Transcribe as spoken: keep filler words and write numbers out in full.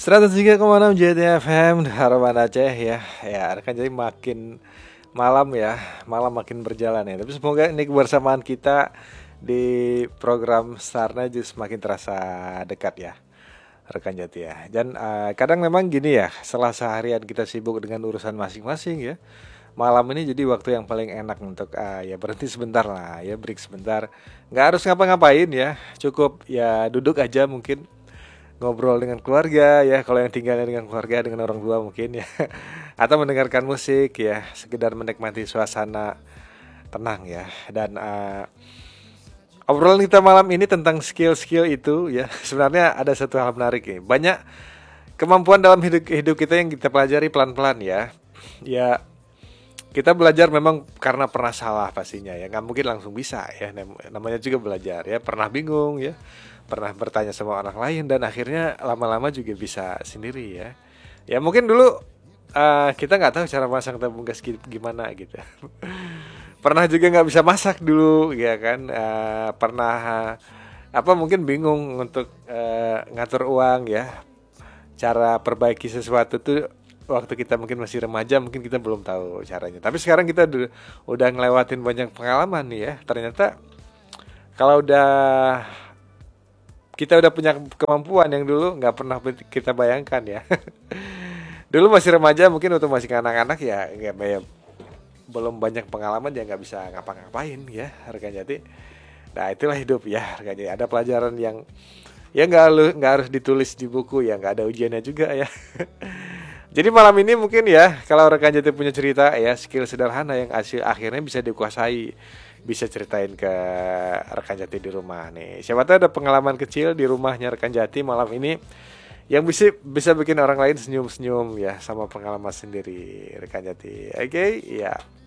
seratus tiga koma enam J T F M Harapan Aceh ya. Ya, rekan jadi makin malam ya, malam makin berjalan ya. Tapi semoga ini kebersamaan kita di program Starna juga semakin terasa dekat ya, rekan Jati ya. Dan uh, kadang memang gini ya, setelah seharian kita sibuk dengan urusan masing-masing ya, malam ini jadi waktu yang paling enak untuk uh, ya berhenti sebentar lah ya, break sebentar. Nggak harus ngapa-ngapain ya, cukup ya duduk aja mungkin ngobrol dengan keluarga ya, kalau yang tinggalnya dengan keluarga, dengan orang tua mungkin ya, atau mendengarkan musik ya, sekedar menikmati suasana tenang ya. Dan uh, obrolan kita malam ini tentang skill-skill itu ya, sebenarnya ada satu hal menarik nih, banyak kemampuan dalam hidup hidup kita yang kita pelajari pelan-pelan ya. Ya, kita belajar memang karena pernah salah pastinya ya, nggak mungkin langsung bisa ya, namanya juga belajar ya, pernah bingung ya, pernah bertanya sama orang lain, dan akhirnya lama-lama juga bisa sendiri ya. Ya mungkin dulu uh, kita nggak tahu cara masak tabung gas gimana gitu. Pernah juga nggak bisa masak dulu ya kan, uh, pernah uh, apa mungkin bingung untuk uh, ngatur uang ya, cara perbaiki sesuatu tuh waktu kita mungkin masih remaja, mungkin kita belum tahu caranya. Tapi sekarang kita d- udah ngelewatin banyak pengalaman nih ya. Ternyata kalau udah kita udah punya kemampuan yang dulu nggak pernah kita bayangkan ya. Dulu masih remaja, mungkin waktu masih anak-anak ya, nggak ya, belum banyak pengalaman ya, nggak bisa ngapa-ngapain ya, rekan Jati. Nah itulah hidup ya, rekan Jati. Ada pelajaran yang ya nggak nggak harus ditulis di buku ya, nggak ada ujiannya juga ya. Jadi malam ini mungkin ya, kalau rekan Jati punya cerita ya, skill sederhana yang hasil akhirnya bisa dikuasai, bisa ceritain ke rekan Jati di rumah nih. Siapa tahu ada pengalaman kecil di rumahnya rekan Jati malam ini yang bisa bisa bikin orang lain senyum-senyum ya, sama pengalaman sendiri rekan Jati. Oke, okay? Ya.